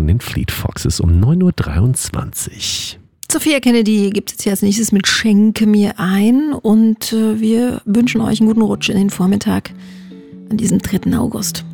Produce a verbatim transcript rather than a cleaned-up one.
den Fleet Foxes um neun Uhr dreiundzwanzig. Sophia Kennedy gibt es jetzt hier als nächstes mit Schenke mir ein und äh, wir wünschen euch einen guten Rutsch in den Vormittag an diesem dritten August.